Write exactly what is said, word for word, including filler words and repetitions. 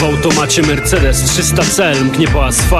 automacie Mercedes trzysta C L mknie po asfalcie.